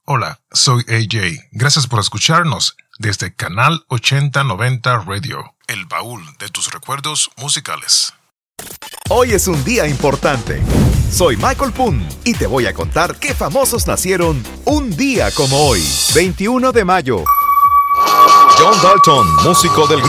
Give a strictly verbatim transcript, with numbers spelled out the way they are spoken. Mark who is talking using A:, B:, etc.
A: Hola, soy A J. Gracias por escucharnos desde Canal ochenta noventa Radio, el baúl de tus recuerdos musicales.
B: Hoy es un día importante. Soy Michael Poon y te voy a contar qué famosos nacieron un día como hoy, veintiuno de mayo. John Dalton, músico del